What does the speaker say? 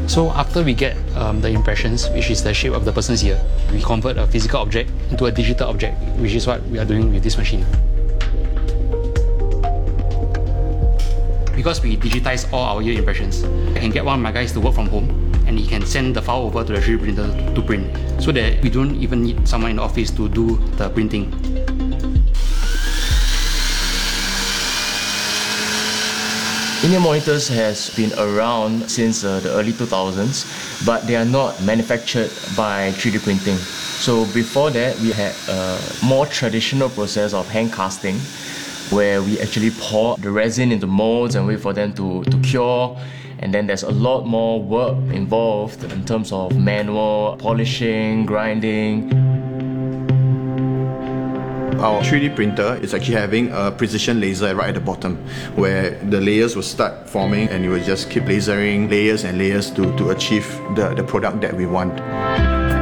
So after we get the impressions, which is the shape of the person's ear, we convert a physical object into a digital object, which is what we are doing with this machine. Because we digitize all our ear impressions, I can get one of my guys to work from home and he can send the file over to the 3D printer to print, so that we don't even need someone in the office to do the printing. In-ear monitors has been around since the early 2000s, but they are not manufactured by 3D printing. So before that, we had a more traditional process of hand casting, where we actually pour the resin into molds and wait for them to cure. And then there's a lot more work involved in terms of manual polishing, grinding. Our 3D printer is actually having a precision laser right at the bottom, where the layers will start forming and you will just keep lasering layers and layers to achieve the product that we want.